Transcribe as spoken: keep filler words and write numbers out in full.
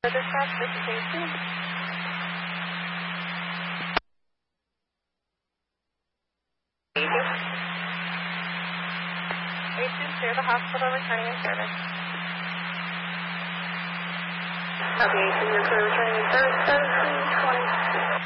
Dispatch, this is Casey. Agent to the hospital returning in service. Copy, agent, your crew returning in service, seventeen twenty.